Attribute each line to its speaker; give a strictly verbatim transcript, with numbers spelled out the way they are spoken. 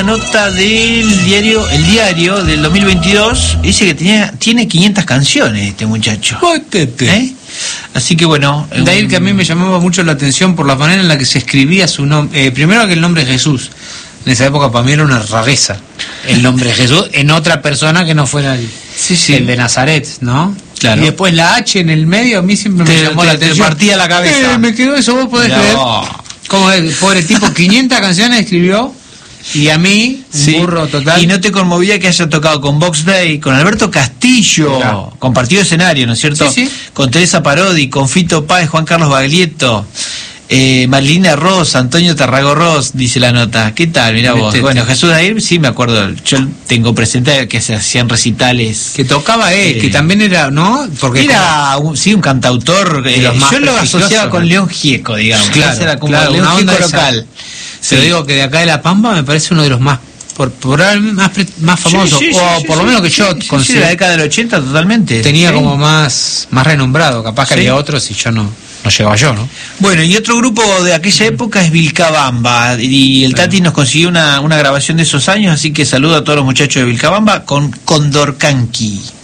Speaker 1: una nota del diario El Diario del dos mil veintidós. Dice que tenía, tiene quinientas canciones este muchacho. ¿Eh? Así que bueno.
Speaker 2: De ahí
Speaker 1: un...
Speaker 2: que a mí me llamaba mucho la atención por la manera en la que se escribía su nombre. Eh, primero que el nombre Jesús. En esa época para mí era una rareza. El nombre Jesús en otra persona que no fuera el,
Speaker 1: sí, sí.
Speaker 2: el de Nazaret, ¿no?
Speaker 1: Claro.
Speaker 2: Y después la H en el medio a mí siempre
Speaker 1: te,
Speaker 2: me llamó
Speaker 1: te,
Speaker 2: la atención.
Speaker 1: Te partía la cabeza.
Speaker 2: Eh, me quedó eso, vos podés
Speaker 1: no.
Speaker 2: creer. Como el pobre tipo, quinientas canciones escribió. Y a mí, un
Speaker 1: sí.
Speaker 2: burro total.
Speaker 1: ¿Y no te conmovía que haya tocado con Box Day, con Alberto Castillo, claro. compartido escenario, ¿no es cierto?
Speaker 2: Sí, sí.
Speaker 1: Con Teresa Parodi, con Fito Páez, Juan Carlos Baglietto, eh, Marlina Ross, Antonio Tarrago Ross, dice la nota. ¿Qué tal? Mirá vos. Este, bueno, Jesús Dair, sí me acuerdo. Yo tengo presente que se hacían recitales.
Speaker 2: Que tocaba él, eh, que también era, ¿no?
Speaker 1: Porque era, como, un, sí, un cantautor. Eh, yo lo asociaba con León Gieco, digamos.
Speaker 2: Claro,
Speaker 1: era como
Speaker 2: claro,
Speaker 1: León
Speaker 2: una
Speaker 1: Gieco
Speaker 2: onda
Speaker 1: local.
Speaker 2: Se lo digo que de acá de La Pampa me parece uno de los más por, por más, más famosos,
Speaker 1: sí, sí,
Speaker 2: o
Speaker 1: sí,
Speaker 2: por
Speaker 1: sí,
Speaker 2: lo menos que
Speaker 1: sí,
Speaker 2: yo
Speaker 1: sí,
Speaker 2: considero.
Speaker 1: Sí, la década del ochenta totalmente.
Speaker 2: Tenía
Speaker 1: sí.
Speaker 2: como más más renombrado, capaz que sí. había otros y yo no, no llegaba yo, ¿no?
Speaker 1: Bueno, y otro grupo de aquella época es Vilcabamba, y el Tati nos consiguió una, una grabación de esos años, así que saludo a todos los muchachos de Vilcabamba con Condorcanqui.